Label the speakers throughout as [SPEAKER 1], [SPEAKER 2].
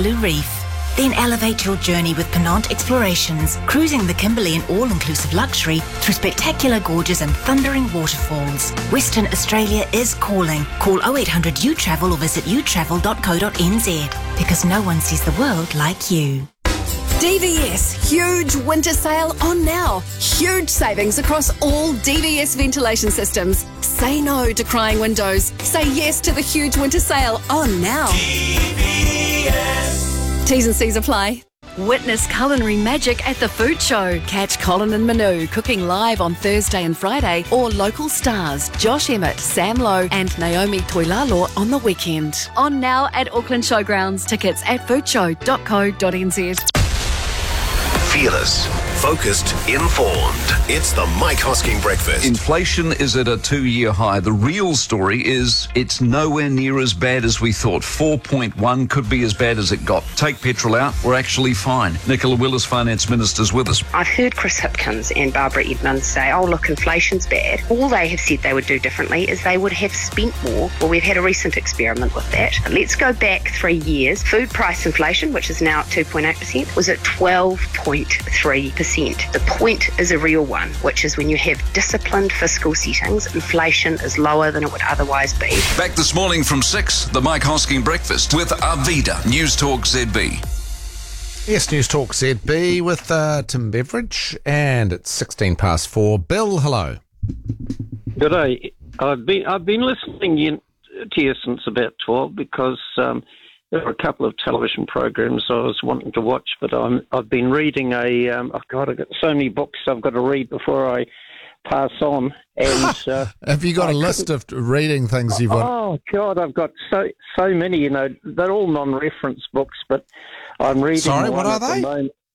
[SPEAKER 1] Boogaloo Reef. Then elevate your journey with Penant Explorations, cruising the Kimberley in all-inclusive luxury through spectacular gorges and thundering waterfalls. Western Australia is calling. Call 0800 U-Travel or visit utravel.co.nz, because no one sees the world like you.
[SPEAKER 2] DVS, huge winter sale on now. Huge savings across all DVS ventilation systems. Say no to crying windows. Say yes to the huge winter sale on now. DVS. T's and C's apply. Witness culinary magic at the food show. Catch Colin and Manu cooking live on Thursday and Friday, or local stars Josh Emmett, Sam Lowe and Naomi Toilalo on the weekend. On now at Auckland Showgrounds. Tickets at foodshow.co.nz.
[SPEAKER 3] Fearless, focused, informed. It's the Mike Hosking Breakfast.
[SPEAKER 4] Inflation is at a 2-year high. The real story is it's nowhere near as bad as we thought. 4.1 could be as bad as it got. Take petrol out, we're actually fine. Nicola Willis, Finance Minister's with us.
[SPEAKER 5] I've heard Chris Hipkins and Barbara Edmonds say, oh, look, inflation's bad. All they have said they would do differently is they would have spent more. Well, we've had a recent experiment with that. Let's go back 3 years. Food price inflation, which is now at 2.8%, was at 12.3%. The point is a real one, which is when you have disciplined fiscal settings, inflation is lower than it would otherwise be.
[SPEAKER 4] Back this morning from 6, the Mike Hosking Breakfast with Arvida, News Talk ZB.
[SPEAKER 6] Yes, News Talk ZB with Tim Beveridge, and it's 16 past 4. Bill, hello.
[SPEAKER 7] Good day. I've been listening to you since about 12 because there were a couple of television programs I was wanting to watch, but I've been reading I've got so many books I've got to read before I pass on. And
[SPEAKER 6] have you got a list of reading things you've got?
[SPEAKER 7] Oh God, I've got so many. You know, they're all non-reference books, but I'm reading.
[SPEAKER 6] Sorry, what are they?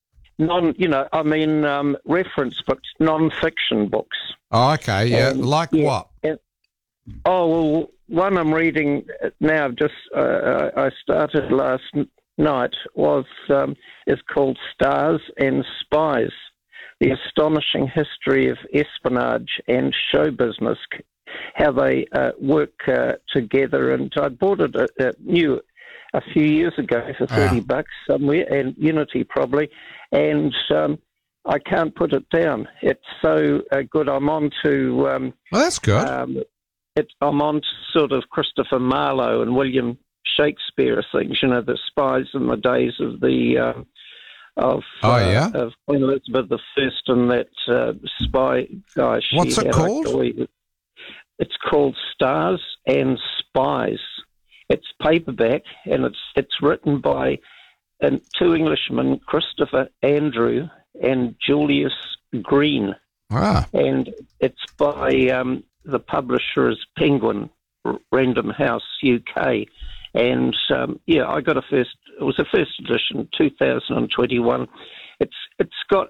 [SPEAKER 7] Reference books, non-fiction books.
[SPEAKER 6] Oh, okay, yeah. What?
[SPEAKER 7] Well, one I'm reading now, I started last night, is called Stars and Spies, The Astonishing History of Espionage and Show Business, how they work together. And I bought it new a few years ago for $30 somewhere, and Unity probably, and I can't put it down. It's so good. I'm on to...
[SPEAKER 6] well, that's good.
[SPEAKER 7] I'm on sort of Christopher Marlowe and William Shakespeare things, you know, the spies in the days of of Queen Elizabeth I and that spy guy.
[SPEAKER 6] What's it called?
[SPEAKER 7] It's called Stars and Spies. It's paperback, and it's written by two Englishmen, Christopher Andrew and Julius Green. And it's by... the publisher is Penguin, Random House, UK. And, I got it was a first edition, 2021. It's got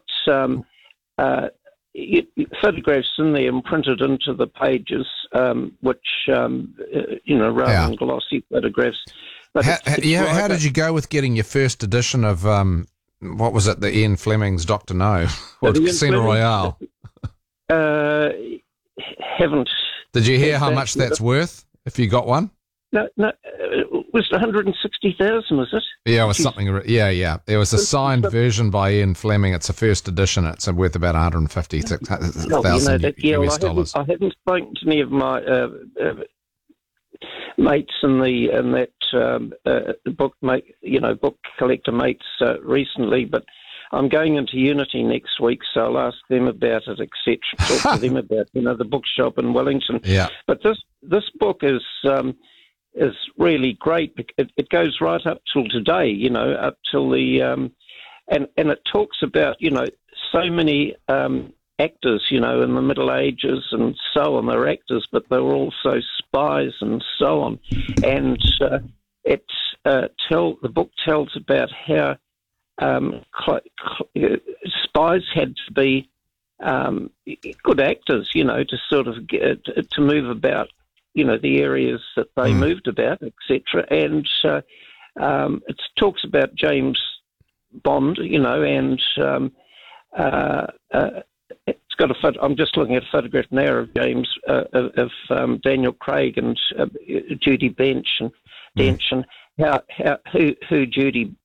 [SPEAKER 7] photographs in there and printed into the pages, which, rather than glossy photographs. But
[SPEAKER 6] how did you go with getting your first edition of, what was it, the Ian Fleming's Dr. No, or Casino Royale?
[SPEAKER 7] Haven't.
[SPEAKER 6] Did you hear how much that's worth if you got one?
[SPEAKER 7] No, it was 160,000, was it?
[SPEAKER 6] Yeah, it was something. Yeah. It was a signed version by Ian Fleming. It's a first edition. It's worth about 150,000 US dollars.
[SPEAKER 7] I haven't spoken to any of my mates in that book collector mates recently, but I'm going into Unity next week, so I'll ask them about it, etc. Talk to them about the bookshop in Wellington.
[SPEAKER 6] Yeah.
[SPEAKER 7] But this book is really great. It goes right up till today, up till the and it talks about so many actors, in the Middle Ages and so on. They're actors, but they're also spies and so on. And the book tells about how spies had to be good actors, to sort of get, to move about, the areas that they moved about, etc. And it talks about James Bond, and it's got a photo. I'm just looking at a photograph now of James of Daniel Craig and Judi Dench and who Judi